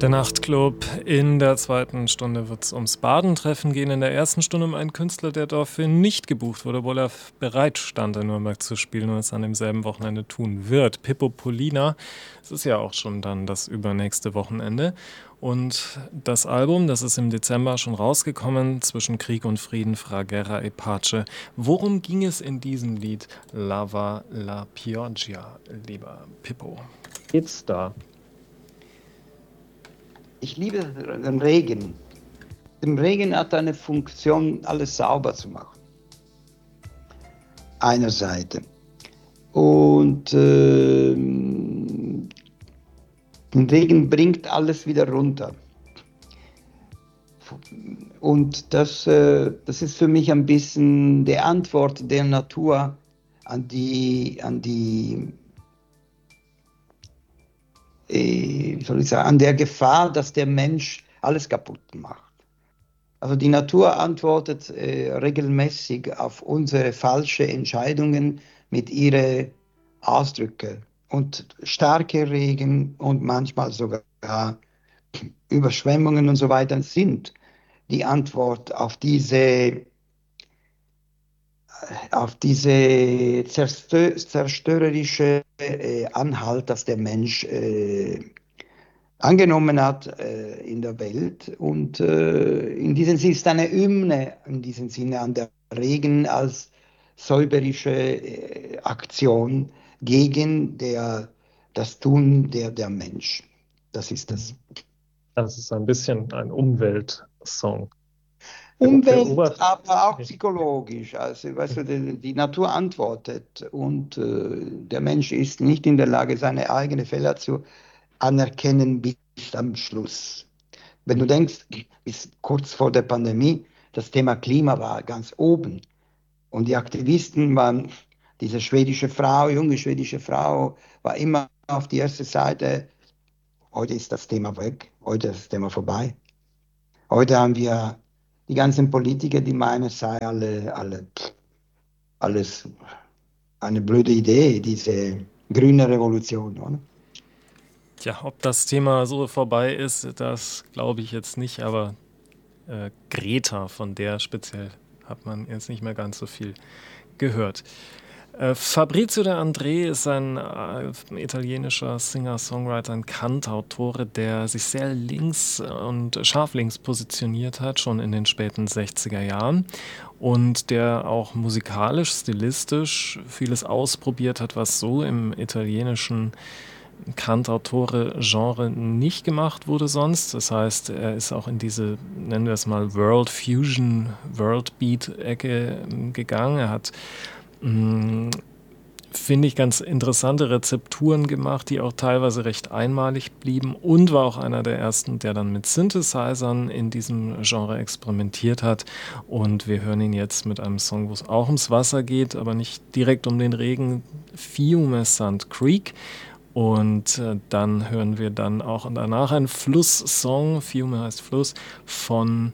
Der Nachtclub. In der zweiten Stunde wird es ums Badentreffen gehen. In der ersten Stunde um einen Künstler, der dafür nicht gebucht wurde, obwohl er bereit stand, in Nürnberg zu spielen und es an demselben Wochenende tun wird. Pippo Polina. Es ist ja auch schon dann das übernächste Wochenende. Und das Album, das ist im Dezember schon rausgekommen, Zwischen Krieg und Frieden, Fra Guerra e Pace. Worum ging es in diesem Lied Lava la Pioggia, lieber Pippo? Geht's da? Ich liebe den Regen. Der Regen hat eine Funktion, alles sauber zu machen. Einerseits. Und der Regen bringt alles wieder runter. Und das ist für mich ein bisschen die Antwort der Natur an der Gefahr, dass der Mensch alles kaputt macht. Also die Natur antwortet regelmäßig auf unsere falschen Entscheidungen mit ihren Ausdrücken. Und starke Regen und manchmal sogar Überschwemmungen und so weiter sind die Antwort auf diese zerstörerische Anhalt, dass der Mensch angenommen hat in der Welt. Und in diesem Sinne ist eine Hymne, in diesem Sinne an der Regen als säuberische Aktion gegen das Tun der Mensch. Das ist das. Das ist ein bisschen ein Umweltsong. Umwelt, aber auch psychologisch. Also, weißt du, die Natur antwortet und der Mensch ist nicht in der Lage, seine eigenen Fehler zu anerkennen bis am Schluss. Wenn du denkst, bis kurz vor der Pandemie, das Thema Klima war ganz oben und die Aktivisten waren, diese junge schwedische Frau, war immer auf die erste Seite. Heute ist das Thema weg, heute ist das Thema vorbei. Heute haben wir die ganzen Politiker, die meinen, es sei alles eine blöde Idee, diese grüne Revolution, oder? Tja, ob das Thema so vorbei ist, das glaube ich jetzt nicht, aber Greta, von der speziell hat man jetzt nicht mehr ganz so viel gehört. Fabrizio De André ist ein italienischer Singer-Songwriter, ein Kantautore, der sich sehr links und scharflinks positioniert hat, schon in den späten 60er Jahren und der auch musikalisch, stilistisch vieles ausprobiert hat, was so im italienischen Kantautore-Genre nicht gemacht wurde sonst. Das heißt, er ist auch in diese, nennen wir es mal, World Fusion, World Beat-Ecke gegangen. Er hat finde ich, ganz interessante Rezepturen gemacht, die auch teilweise recht einmalig blieben und war auch einer der ersten, der dann mit Synthesizern in diesem Genre experimentiert hat. Und wir hören ihn jetzt mit einem Song, wo es auch ums Wasser geht, aber nicht direkt um den Regen, Fiume Sand Creek. Und dann hören wir dann auch danach einen Flusssong, Fiume heißt Fluss, von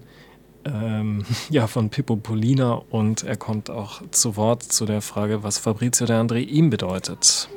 Pippo Polina und er kommt auch zu Wort zu der Frage, was Fabrizio De André ihm bedeutet.